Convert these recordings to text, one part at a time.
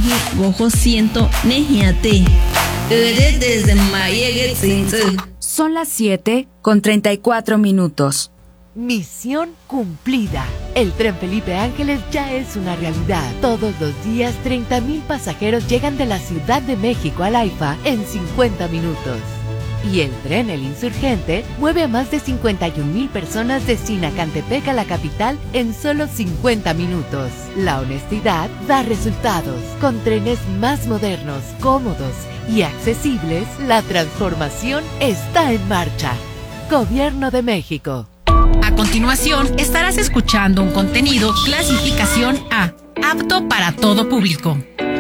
Neji gojo siento nejiate. Desde Mayege Tsinzi. Son las 7:34. Misión cumplida. El tren Felipe Ángeles ya es una realidad. Todos los días 30,000 pasajeros llegan de la Ciudad de México al AIFA en 50 minutos. Y el tren El Insurgente mueve a más de 51,000 personas de Sinacantepec a la capital en solo 50 minutos. La honestidad da resultados. Con trenes más modernos, cómodos y accesibles, la transformación está en marcha. Gobierno de México. A continuación, estarás escuchando un contenido clasificación A, apto para todo público.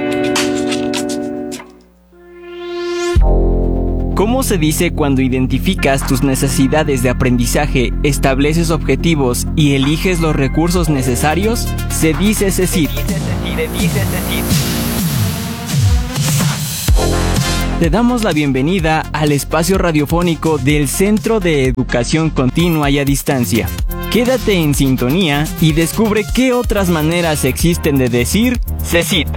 ¿Cómo se dice cuando identificas tus necesidades de aprendizaje, estableces objetivos y eliges los recursos necesarios? Se dice CECIT. Te damos la bienvenida al espacio radiofónico del Centro de Educación Continua y a Distancia. Quédate en sintonía y descubre qué otras maneras existen de decir CECIT.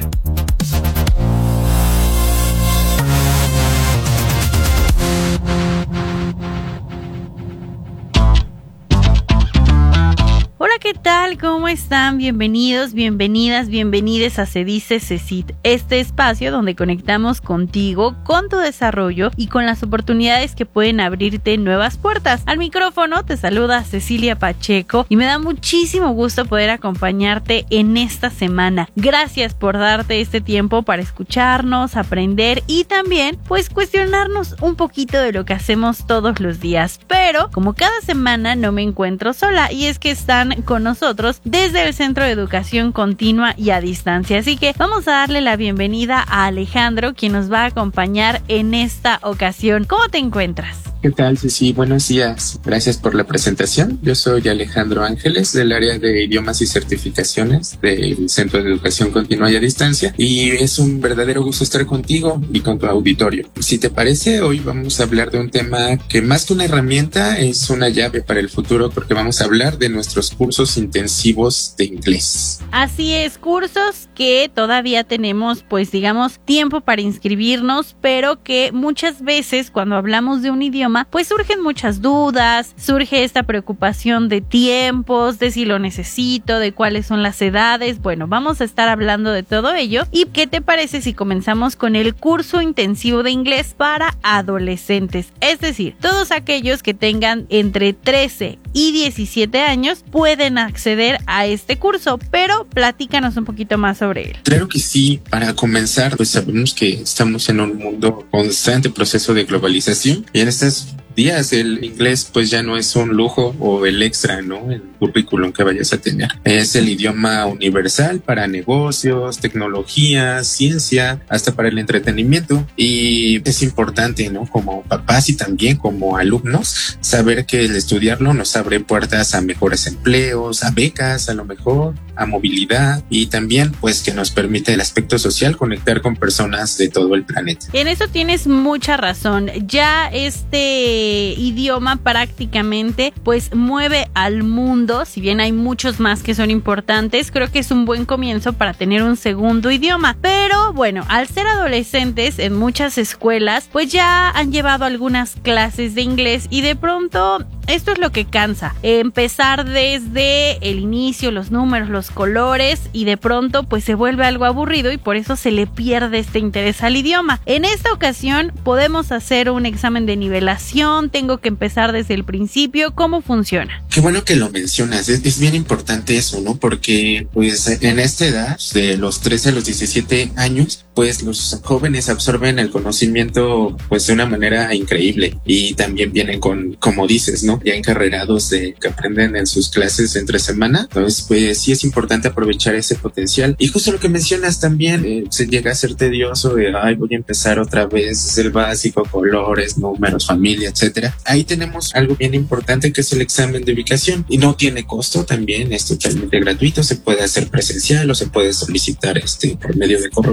Hola, ¿qué tal? ¿Cómo están? Bienvenidos, bienvenidas, bienvenides a Se Dice CECIT, este espacio donde conectamos contigo, con tu desarrollo y con las oportunidades que pueden abrirte nuevas puertas. Al micrófono te saluda Cecilia Pacheco y me da muchísimo gusto poder acompañarte en esta semana. Gracias por darte este tiempo para escucharnos, aprender y también pues cuestionarnos un poquito de lo que hacemos todos los días. Pero como cada semana no me encuentro sola y es que están con nosotros desde el Centro de Educación Continua y a Distancia. Así que vamos a darle la bienvenida a Alejandro, quien nos va a acompañar en esta ocasión. ¿Cómo te encuentras? ¿Qué tal, Ceci? Buenos días. Gracias por la presentación. Yo soy Alejandro Ángeles, del área de idiomas y certificaciones del Centro de Educación Continua y a Distancia. Y es un verdadero gusto estar contigo y con tu auditorio. Si te parece, hoy vamos a hablar de un tema que más que una herramienta es una llave para el futuro, porque vamos a hablar de nuestros cursos intensivos de inglés. Así es, cursos que todavía tenemos, pues digamos, tiempo para inscribirnos, pero que muchas veces cuando hablamos de un idioma, pues surgen muchas dudas, surge esta preocupación de tiempos, de si lo necesito, de cuáles son las edades. Bueno, vamos a estar hablando de todo ello. ¿Y qué te parece si comenzamos con el curso intensivo de inglés para adolescentes? Es decir, todos aquellos que tengan entre 13 y 17 años pueden acceder a este curso, pero platícanos un poquito más sobre él. Claro que sí. Para comenzar, pues sabemos que estamos en un mundo constante proceso de globalización y en estos días el inglés pues ya no es un lujo o el extra, ¿no? El currículum que vayas a tener. Es el idioma universal para negocios, tecnología, ciencia, hasta para el entretenimiento. Y es importante, ¿no? Como papás y también como alumnos, saber que el estudiarlo nos abre puertas a mejores empleos, a becas, a lo mejor, a movilidad y también pues que nos permite el aspecto social, conectar con personas de todo el planeta. En eso tienes mucha razón. Ya este idioma prácticamente pues mueve al mundo. Si bien hay muchos más que son importantes, creo que es un buen comienzo para tener un segundo idioma. Pero bueno, al ser adolescentes en muchas escuelas pues ya han llevado algunas clases de inglés y de pronto esto es lo que cansa, empezar desde el inicio, los números, los colores, y de pronto pues se vuelve algo aburrido y por eso se le pierde este interés al idioma. En esta ocasión podemos hacer un examen de nivelación, tengo que empezar desde el principio. ¿Cómo funciona? Qué bueno que lo mencionas, es bien importante eso, ¿no? Porque pues en esta edad, de los 13 a los 17 años, pues los jóvenes absorben el conocimiento pues de una manera increíble y también vienen con, como dices, ¿no? Ya encarrerados de que aprenden en sus clases entre semana. Entonces pues sí es importante aprovechar ese potencial. Y justo lo que mencionas también, se llega a ser tedioso de, ay, voy a empezar otra vez, es el básico, colores, números, familia, etcétera. Ahí tenemos algo bien importante que es el examen de ubicación y no tiene costo, también es totalmente gratuito, se puede hacer presencial o se puede solicitar por medio de correo electrónico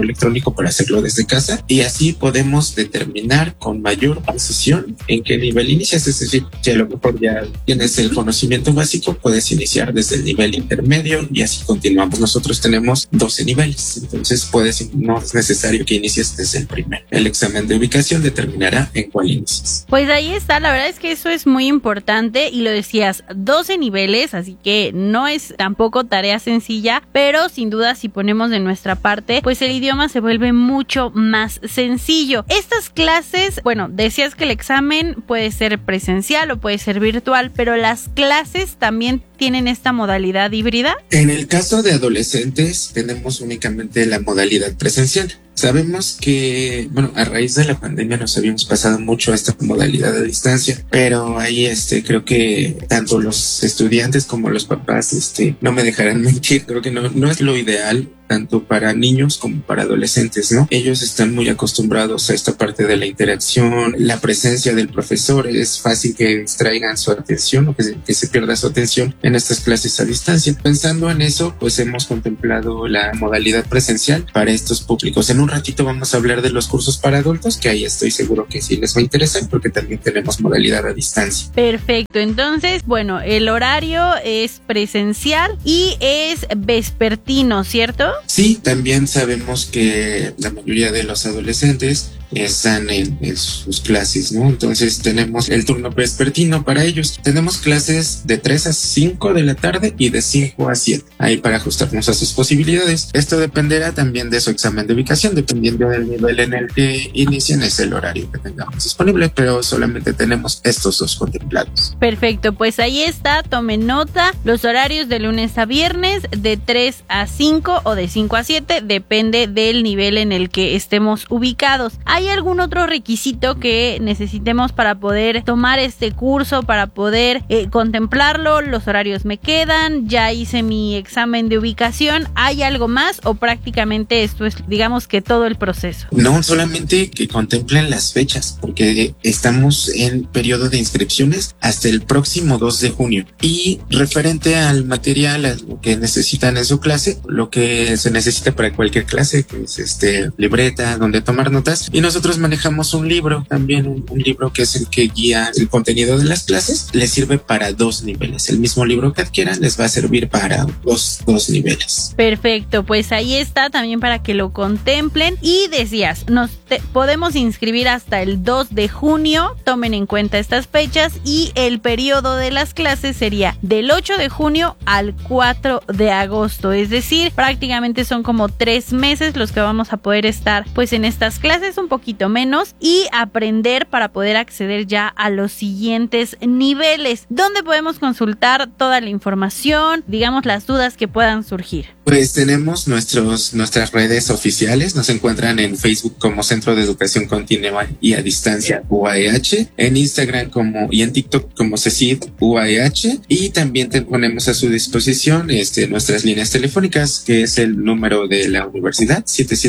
tecnológico para hacerlo desde casa, y así podemos determinar con mayor precisión en qué nivel inicias. Es decir, si a lo mejor ya tienes el conocimiento básico, puedes iniciar desde el nivel intermedio y así continuamos. Nosotros tenemos 12 niveles, entonces no es necesario que inicies desde el primero. El examen de ubicación determinará en cuál inicies. Pues ahí está, la verdad es que eso es muy importante y lo decías, 12 niveles, así que no es tampoco tarea sencilla, pero sin duda si ponemos de nuestra parte, pues el idioma se vuelve mucho más sencillo. Estas clases, bueno, decías que el examen puede ser presencial o puede ser virtual, pero las clases también tienen esta modalidad híbrida. En el caso de adolescentes tenemos únicamente la modalidad presencial. Sabemos que, bueno, a raíz de la pandemia nos habíamos pasado mucho a esta modalidad de distancia, pero ahí creo que tanto los estudiantes como los papás no me dejarán mentir, creo que no es lo ideal tanto para niños como para adolescentes, ¿no? Ellos están muy acostumbrados a esta parte de la interacción, la presencia del profesor, es fácil que distraigan su atención o que se pierda su atención en estas clases a distancia. Pensando en eso, pues hemos contemplado la modalidad presencial para estos públicos. En un ratito vamos a hablar de los cursos para adultos, que ahí estoy seguro que sí les va a interesar porque también tenemos modalidad a distancia. Perfecto, entonces, bueno, el horario es presencial y es vespertino, ¿cierto? Sí, también sabemos que la mayoría de los adolescentes están en sus clases, ¿no? Entonces tenemos el turno vespertino para ellos. Tenemos clases de 3 a 5 de la tarde y de 5 a 7, ahí para ajustarnos a sus posibilidades. Esto dependerá también de su examen de ubicación, dependiendo del nivel en el que inicien, es el horario que tengamos disponible, pero solamente tenemos estos dos contemplados. Perfecto, pues ahí está, tomen nota, los horarios de lunes a viernes de 3 a 5 o de 5 a 7, depende del nivel en el que estemos ubicados. ¿Hay algún otro requisito que necesitemos para poder tomar este curso, para poder contemplarlo? ¿Los horarios me quedan? ¿Ya hice mi examen de ubicación? ¿Hay algo más o prácticamente esto es, digamos que todo el proceso? No, solamente que contemplen las fechas, porque estamos en periodo de inscripciones hasta el próximo 2 de junio. Y referente al material, a lo que necesitan en su clase, lo que se necesita para cualquier clase, que es libreta donde tomar notas, y nosotros manejamos un libro, también un libro que es el que guía el contenido de las clases, les sirve para 2 niveles. El mismo libro que adquieran les va a servir para dos niveles. Perfecto, pues ahí está también para que lo contemplen. Y decías, podemos inscribir hasta el 2 de junio, tomen en cuenta estas fechas, y el periodo de las clases sería del 8 de junio al 4 de agosto, es decir, prácticamente son como 3 meses los que vamos a poder estar pues en estas clases, un poquito menos, y aprender para poder acceder ya a los siguientes niveles. ¿Dónde podemos consultar toda la información, digamos las dudas que puedan surgir? Pues tenemos nuestras redes oficiales, nos encuentran en Facebook como Centro de Educación Continua y a Distancia UAEH, en Instagram y en TikTok como CECID UAEH, y también te ponemos a su disposición nuestras líneas telefónicas, que es el número de la universidad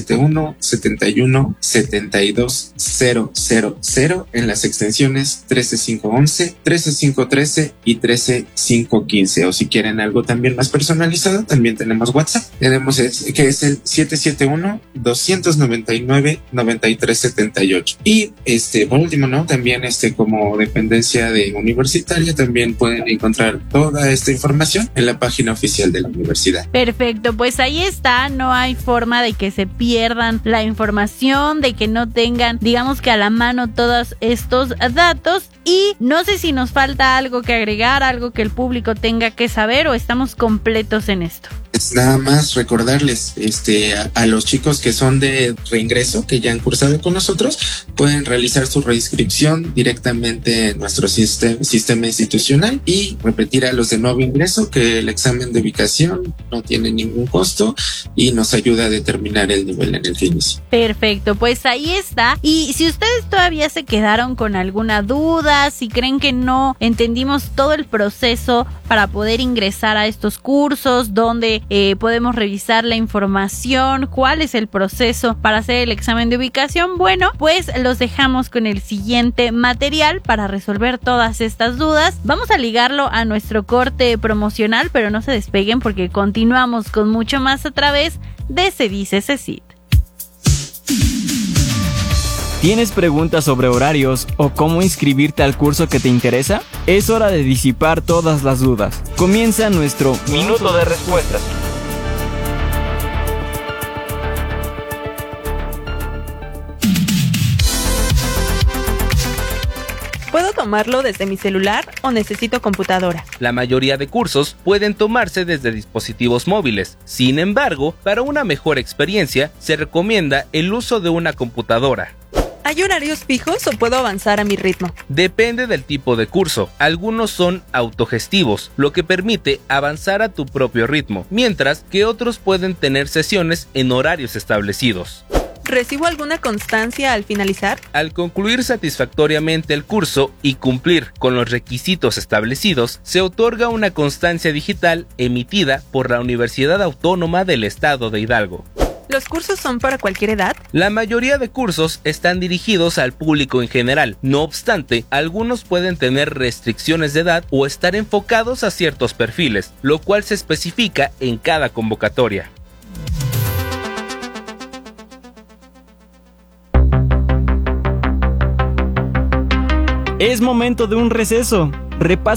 771-71-72-000 en las extensiones 13511, 13513 y 13515, o si quieren algo también más personalizado, también tenemos WhatsApp. Tenemos que es el 771-299-9378. Y por último, ¿no? También como dependencia de universitaria, también pueden encontrar toda esta información en la página oficial de la universidad. Perfecto, pues ahí está, no hay forma de que se pierdan la información, de que no tengan, digamos que a la mano todos estos datos. Y no sé si nos falta algo que agregar, algo que el público tenga que saber, o estamos completos en esto. Es nada más recordarles a los chicos que son de reingreso, que ya han cursado con nosotros, pueden realizar su reinscripción directamente en nuestro sistema institucional, y repetir a los de nuevo ingreso que el examen de ubicación no tiene ningún costo y nos ayuda a determinar el nivel en el que inicia. Perfecto, pues ahí está. Y si ustedes todavía se quedaron con alguna duda, si creen que no entendimos todo el proceso para poder ingresar a estos cursos, donde podemos revisar la información, cuál es el proceso para hacer el examen de ubicación, bueno, pues los dejamos con el siguiente material para resolver todas estas dudas. Vamos a ligarlo a nuestro corte promocional, pero no se despeguen porque continuamos con mucho más a través de Se Dice CECID. ¿Tienes preguntas sobre horarios o cómo inscribirte al curso que te interesa? Es hora de disipar todas las dudas. Comienza nuestro Minuto de Respuestas. ¿Puedo tomarlo desde mi celular o necesito computadora? La mayoría de cursos pueden tomarse desde dispositivos móviles. Sin embargo, para una mejor experiencia, se recomienda el uso de una computadora. ¿Hay horarios fijos o puedo avanzar a mi ritmo? Depende del tipo de curso. Algunos son autogestivos, lo que permite avanzar a tu propio ritmo, mientras que otros pueden tener sesiones en horarios establecidos. ¿Recibo alguna constancia al finalizar? Al concluir satisfactoriamente el curso y cumplir con los requisitos establecidos, se otorga una constancia digital emitida por la Universidad Autónoma del Estado de Hidalgo. ¿Los cursos son para cualquier edad? La mayoría de cursos están dirigidos al público en general. No obstante, algunos pueden tener restricciones de edad o estar enfocados a ciertos perfiles, lo cual se especifica en cada convocatoria. Es momento de un receso. Repasa